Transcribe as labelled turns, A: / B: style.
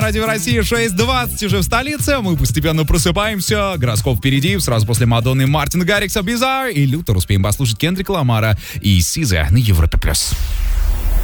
A: Радио России 6:20 уже в столице. Мы постепенно просыпаемся. Гороскоп впереди. Сразу после Мадонны Мартина Гаррикса Bizarre. И Лютер успеем послушать Кендрика Ламара и Сиза на Европе+.